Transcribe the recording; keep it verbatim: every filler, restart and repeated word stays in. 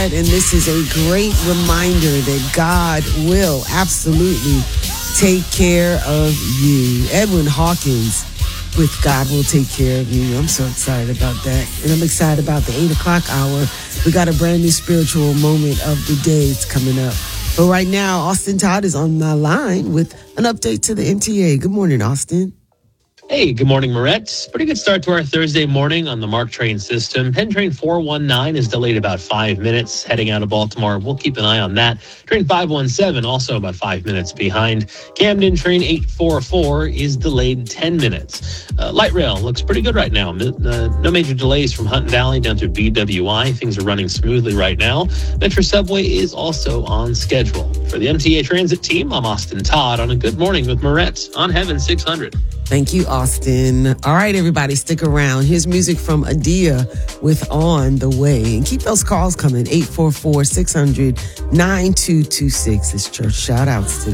that. And this is a great reminder that God will absolutely take care of you. Edwin Hawkins with God Will Take Care of You. I'm so excited about that. And I'm excited about the eight o'clock hour. We got a brand new spiritual moment of the day. It's coming up. But right now, Austin Todd is on my line with an update to the M T A. Good morning, Austin. Hey, good morning, Moret. Pretty good start to our Thursday morning on the MARC train system. Penn Train four one nine is delayed about five minutes heading out of Baltimore. We'll keep an eye on that. Train five one seven also about five minutes behind. Camden Train eight four four is delayed ten minutes. Uh, light rail looks pretty good right now. Uh, no major delays from Hutton Valley down to B W I. Things are running smoothly right now. Metro Subway is also on schedule. For the M T A Transit team, I'm Austin Todd on a Good Morning with Moret on Heaven six hundred. Thank you, Austin. All right, everybody, stick around. Here's music from Adia with On the Way. And keep those calls coming. eight four four, six hundred, nine two two six. It's church shout outs today.